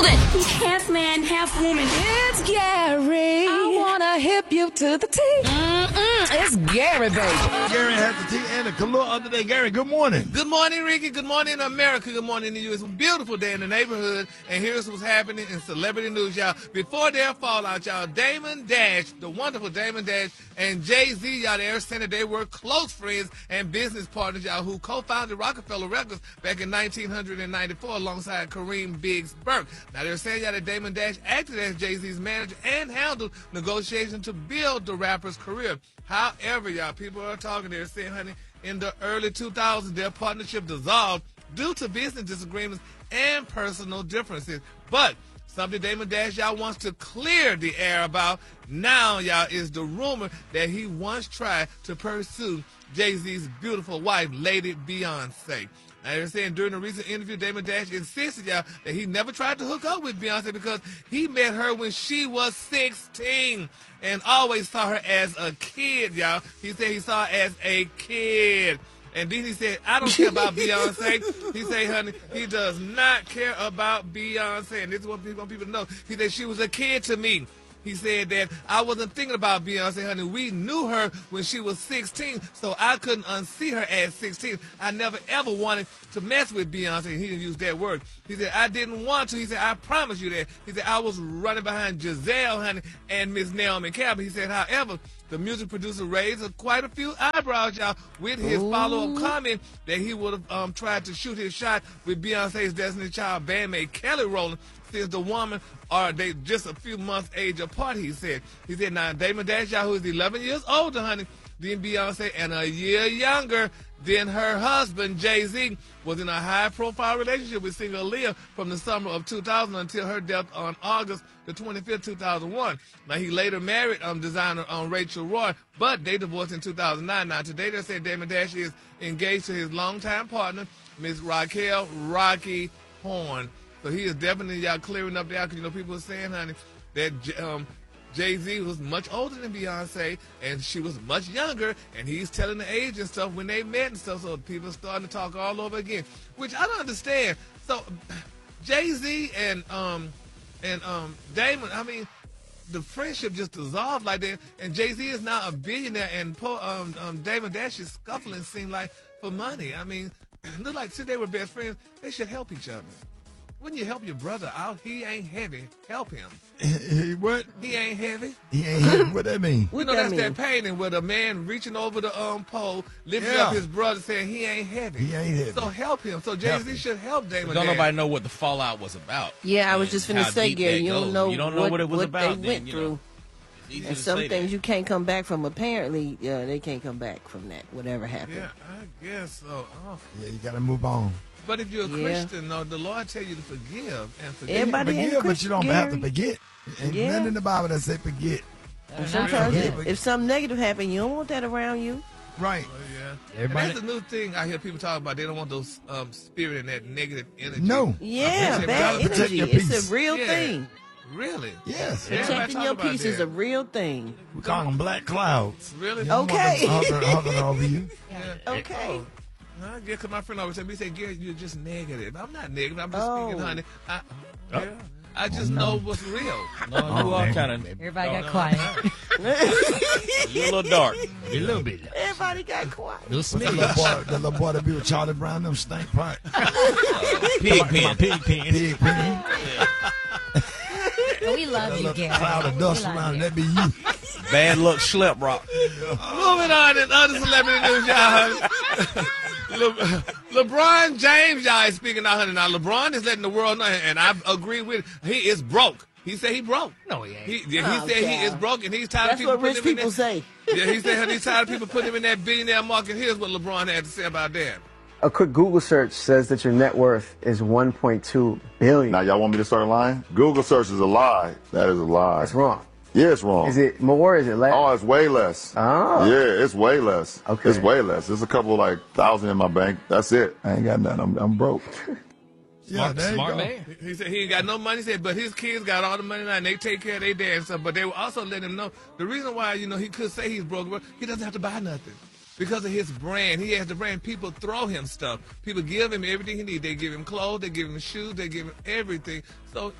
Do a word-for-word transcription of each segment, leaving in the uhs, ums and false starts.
building. He's half man, half woman. It's Gary. I wanna hip you to the T. Mm-mm, it's Gary, baby. Gary has the tea and the color of the day. Gary, good morning. Good morning, Ricky. Good morning, America. Good morning to you. It's a beautiful day in the neighborhood, and here's what's happening in celebrity news, y'all. Before their fallout, y'all, Damon Dash, the wonderful Damon Dash, and Jay-Z, y'all, they're saying that they were close friends and business partners, y'all, who co-founded Rockefeller Records back in nineteen ninety-four alongside Kareem Biggs Burke. Now, they're saying, y'all, that Damon Dash acted as Jay-Z's manager and handled negotiations to build the rapper's career. However, y'all, people are talking, they're saying, honey, in the early two thousands, their partnership dissolved due to business disagreements and personal differences. But something Damon Dash, y'all, wants to clear the air about now, y'all, is the rumor that he once tried to pursue Jay-Z's beautiful wife, Lady Beyonce. Now, they're saying during a recent interview, Damon Dash insisted, y'all, that he never tried to hook up with Beyonce because he met her when she was sixteen and always saw her as a kid, y'all. He said he saw her as a kid. And then he said, I don't care about Beyonce. He said, honey, he does not care about Beyonce. And this is what people want people to know. He said, she was a kid to me. He said that I wasn't thinking about Beyonce, honey. We knew her when she was sixteen, so I couldn't unsee her at sixteen. I never, ever wanted to mess with Beyonce. He didn't use that word. He said, I didn't want to. He said, I promise you that. He said, I was running behind Giselle, honey, and Miss Naomi Campbell. He said, however, the music producer raised quite a few eyebrows, y'all, with his Ooh. follow-up comment that he would have um, tried to shoot his shot with Beyonce's Destiny Child bandmate Kelly Rowland, since the woman are they just a few months age apart, he said. He said, now, Damon Dash, y'all, who is eleven years older, honey, than Beyonce, and a year younger than her husband, Jay-Z, was in a high-profile relationship with singer Aaliyah from the summer of two thousand until her death on August the twenty-fifth, two thousand one. Now, he later married um, designer um, Rachel Roy, but they divorced in two thousand nine. Now, today they say Damon Dash is engaged to his longtime partner, Miss Raquel Rocky Horn. So he is definitely, y'all, clearing up there, because, you know, people are saying, honey, that um, Jay-Z was much older than Beyonce, and she was much younger, and he's telling the age and stuff when they met and stuff, so people are starting to talk all over again, which I don't understand. So Jay-Z and um and um Damon, I mean, the friendship just dissolved like that, and Jay-Z is now a billionaire, and poor, um, um, Damon Dash's scuffling seemed like for money. I mean, it looked like since they were best friends, they should help each other. When you help your brother out, he ain't heavy. Help him. He what? He ain't heavy. He ain't heavy. What that mean? We know that that's mean? that painting with a man reaching over the um pole, lifting Yeah. up his brother, saying he ain't heavy. He ain't heavy. So help him. So Help Jay-Z him. should help Damon. Don't Dash. nobody know what the fallout was about. Yeah, I was and just finna how say, deep Gary, that you don't goes. know, You don't know what, what it was what about. they then, went you through. know, it's easy And to some say things that. you can't come back from. Apparently, yeah, they can't come back from that, whatever happened. Yeah, I guess so. Oh. Yeah, you got to move on. But if you're a Yeah. Christian, no, the Lord tell you to forgive and forgive. Everybody ain't Forgive, but you don't have to Gary. forget. Ain't Yeah. nothing in the Bible that say forget. And sometimes, Yeah. if, if something negative happens, you don't want that around you. Right. Oh, yeah. And Everybody- that's the new thing I hear people talk about. They don't want those um, spirit and that negative energy. No. Yeah, appreciate bad God. Protect energy. your It's peace. a real Yeah. thing. Really? Yes. Yeah. Everybody Protecting talk your about peace is that. a real thing. We call them black clouds. Really? You don't want Okay. them hovering, hovering over you. Yeah. Okay. Oh, I get because my friend always said, he said, Gary, you're just negative. I'm not negative. I'm just Oh. speaking, honey. I, yeah. I just know what's real. No, you all kind of Everybody got no, quiet. a little dark. A little bit. Everybody got quiet. Little What's that smelly. little boy, the little boy that be with Charlie Brown, them stink pot. Pig pen. Pig pen. Pig pen. We love you, Little Gary. cloud of dust We love around you. it. That be you. Bad luck schlep rock. Moving on in other celebrity news, y'all. Le- LeBron James, y'all, is speaking out, honey. Now, LeBron is letting the world know, and I agree with it. He is broke. He said he broke. No, he ain't. He, yeah, he Oh, said he child. is broke, and he's tired That's of people what rich putting him in people that, say. Yeah, he said honey, he's tired of people putting him in that billionaire market. Here's what LeBron had to say about that. A quick Google search says that your net worth is one point two billion. Now, y'all want me to start lying? Google search is a lie. That is a lie. That's wrong. Yeah, it's wrong. Is it more? Is it less? Oh, it's way less. Oh. Yeah, it's way less. Okay. It's way less. There's a couple like thousand in my bank. That's it. I ain't got nothing. I'm, I'm broke. Yeah, Smart, there you smart go. man. He said he ain't got no money. He said, but his kids got all the money now, and they take care of their dad and stuff. But they will also let him know the reason why, you know, he could say he's broke, but he doesn't have to buy nothing. Because of his brand. He has the brand. People throw him stuff. People give him everything he needs. They give him clothes. They give him shoes. They give him everything. So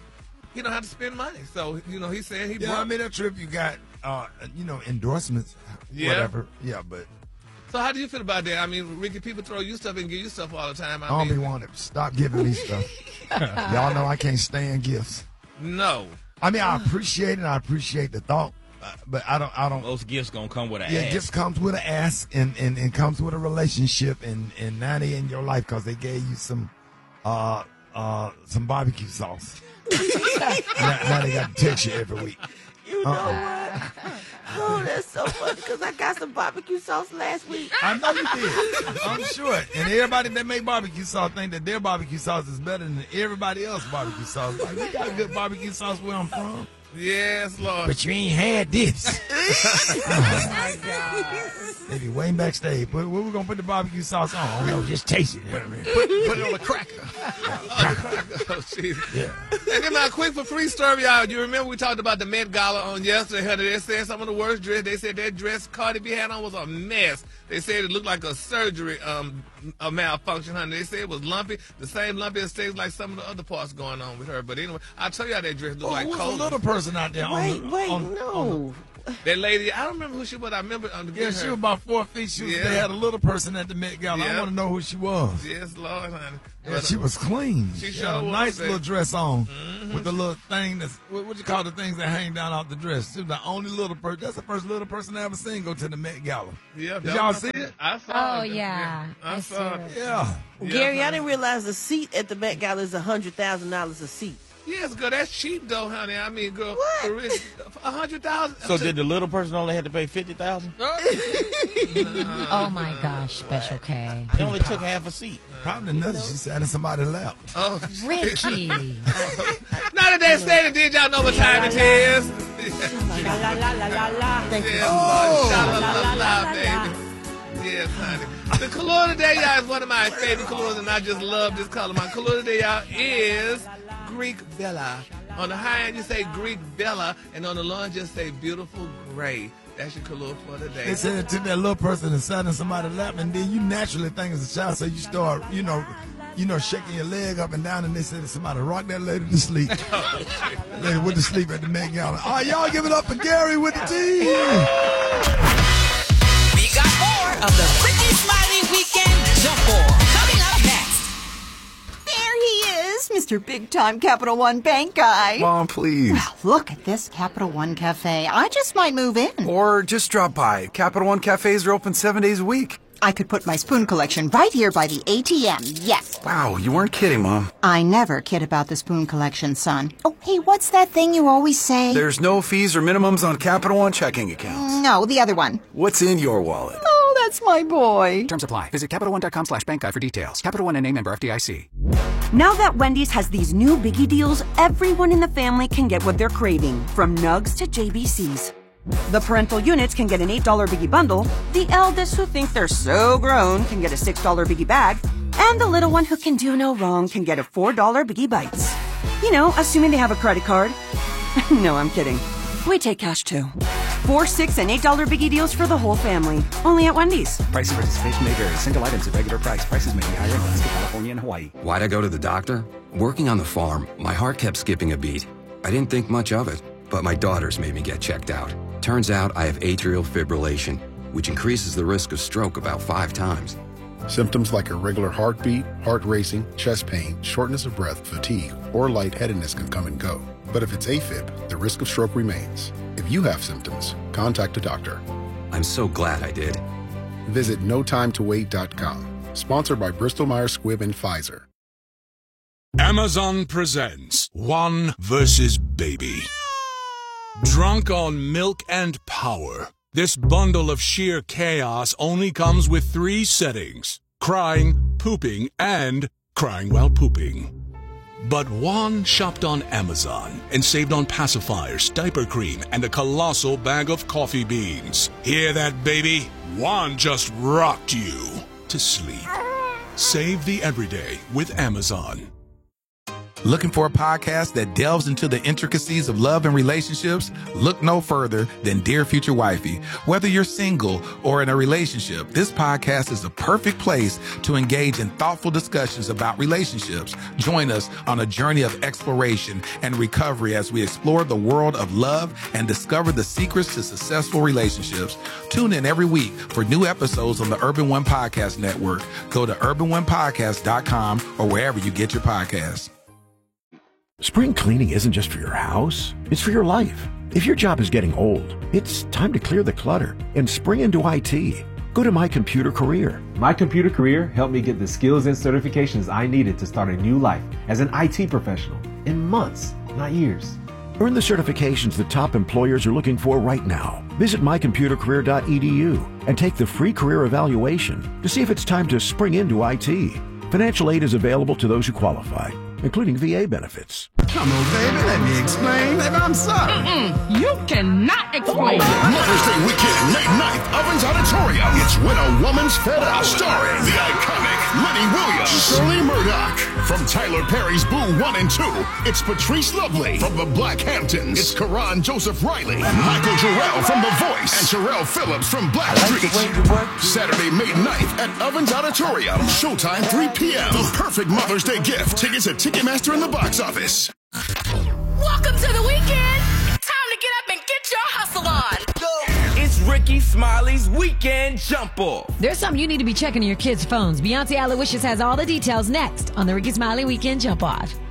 he don't have to spend money. So, you know, he said he Yeah, brought. I mean, that trip you got, uh, you know, endorsements, Yeah. whatever. Yeah, but So how do you feel about that? I mean, Ricky, people throw you stuff and give you stuff all the time. I, I don't mean, be wanting to stop giving me stuff. Y'all know I can't stand gifts. no. I mean, I appreciate it. I appreciate the thought, uh, but I don't. I don't. Those gifts gonna come with an Yeah, ass. gifts comes with an ass, and, and, and comes with a relationship, and, and now they in your life because they gave you some uh uh some barbecue sauce. now, now they got to text you every week. You know Uh-uh. what? Oh, that's so funny because I got some barbecue sauce last week. I know you did. I'm sure. And everybody that make barbecue sauce think that their barbecue sauce is better than everybody else's barbecue sauce. Like, we got a good barbecue sauce where I'm from. Yes, Lord. But you ain't had this. Oh, my God. They be waiting backstage. But where we going to put the barbecue sauce on? I don't know. Just taste it. You know what I mean? Put, put it on a cracker. Oh, jeez. Yeah. And then my quick for free story, y'all. You remember we talked about the Met Gala on yesterday? Honey, they said some of the worst dress. They said that dress Cardi B had on was a mess. They said it looked like a surgery um a malfunction, honey. They said it was lumpy, the same lumpy stage like some of the other parts going on with her. But anyway, I'll tell you how that dress looked Oh, like who's cold. a little person out there? Wait, on the, wait, on, no. on That lady, I don't remember who she was. I remember um, the, yeah, her. she was about four feet. She was, Yeah. They had a little person at the Met Gala. I Yeah. want to know who she was. Yes, Lord, honey. Yeah, But, she uh, was clean. She She, sure had a was, nice baby. little dress on with the little thing that's, what, what you call the things that hang down off the dress. She was the only little person. That's the first little person I ever seen go to the Met Gala. Yeah, Did that y'all was- see it? I saw Oh, it. yeah. I, I saw saw it. it. Yeah. Yeah, Gary, I honey. didn't realize the seat at the Met Gala is one hundred thousand dollars a seat. Yes, girl, that's cheap though, honey. I mean, girl, What? for real, a hundred thousand. So did the little person only have to pay fifty thousand? Oh my gosh, Special K. They only took half a seat. Probably nothing. She sat in somebody's lap. Oh, Ricky. now that they said it, did y'all know what time it is? La la la la la la. Thank you. Yes, Oh. Lord. La, la, la, la, la, Sha-la-la-la, la. baby. Yes, honey. The color today, y'all, is one of my favorite colors, and I just love this color. My color today, y'all, is Greek Bella. On the high end, you say Greek Bella, and on the low end, just say beautiful gray. That's your color for today. They said it took that little person and sat in somebody's lap, and then you naturally think it's a child, so you start, you know, you know, shaking your leg up and down, and they said somebody rock that lady to sleep. Lady went to sleep at the Met Gala. All right, y'all give it up for Gary with the T. We got more of the Ricky Smiley Weekend Jump Ball coming up next. There he is, Mister Big Time Capital One Bank guy. Mom, please. Well, look at this Capital One Cafe. I just might move in. Or just drop by. Capital One cafes are open seven days a week. I could put my spoon collection right here by the A T M. Yes. Wow, you weren't kidding, Mom. I never kid about the spoon collection, son. Oh, hey, what's that thing you always say? There's no fees or minimums on Capital One checking accounts. No, the other one. What's in your wallet? Oh, that's my boy. Terms apply. Visit CapitalOne.com slash bank guy for details. Capital One and A member F D I C. Now that Wendy's has these new Biggie deals, everyone in the family can get what they're craving, from nugs to J B Cs. The parental units can get an eight dollar Biggie bundle, the eldest who think they're so grown can get a six dollar Biggie bag, and the little one who can do no wrong can get a four dollar Biggie Bites. You know, assuming they have a credit card. No, I'm kidding. We take cash too. Four, six, and eight dollar Biggie deals for the whole family. Only at Wendy's. Price and participation may vary. Single items at regular price. Prices may be higher in Alaska, California, and Hawaii. Why'd I go to the doctor? Working on the farm, my heart kept skipping a beat. I didn't think much of it, but my daughters made me get checked out. Turns out I have atrial fibrillation, which increases the risk of stroke about five times. Symptoms like irregular heartbeat, heart racing, chest pain, shortness of breath, fatigue, or lightheadedness can come and go. But if it's AFib, the risk of stroke remains. If you have symptoms, contact a doctor. I'm so glad I did. Visit no time to wait dot com. Sponsored by Bristol Myers Squibb and Pfizer. Amazon presents One versus Baby. Drunk on milk and power, this bundle of sheer chaos only comes with three settings: crying, pooping, and crying while pooping. But Juan shopped on Amazon and saved on pacifiers, diaper cream, and a colossal bag of coffee beans. Hear that, baby? Juan just rocked you to sleep. Save the everyday with Amazon. Looking for a podcast that delves into the intricacies of love and relationships? Look no further than Dear Future Wifey. Whether you're single or in a relationship, this podcast is the perfect place to engage in thoughtful discussions about relationships. Join us on a journey of exploration and recovery as we explore the world of love and discover the secrets to successful relationships. Tune in every week for new episodes on the Urban One Podcast Network. Go to urban one podcast dot com or wherever you get your podcasts. Spring cleaning isn't just for your house, it's for your life. If your job is getting old, it's time to clear the clutter and spring into I T. Go to My Computer Career. My Computer Career helped me get the skills and certifications I needed to start a new life as an I T professional in months, not years. Earn the certifications the top employers are looking for right now. Visit my computer career dot e d u and take the free career evaluation to see if it's time to spring into I T. Financial aid is available to those who qualify, including V A benefits. Come on, baby, let me explain. Baby, I'm sorry. Mm-mm, you cannot explain. Mother's Day weekend, May ninth, Ovens Auditorium. It's When a Woman's Fed Up, starring the iconic Lenny Williams, Shirley Murdoch. From Tyler Perry's Boo one and two, it's Patrice Lovely. From the Black Hamptons, it's Karan Joseph Riley, Michael Jarrell from The Voice, and Sherelle Phillips from Blackstreet. Saturday, May ninth at Ovens Auditorium. Showtime three p.m. The perfect Mother's Day gift. Tickets at Ticketmaster in the box office. Welcome to the weekend. Time to get up and get your hustle on. It's Ricky Smiley's Weekend Jump Off. There's something you need to be checking on your kids' phones. Beyonce Aloysius has all the details next on the Ricky Smiley Weekend Jump Off.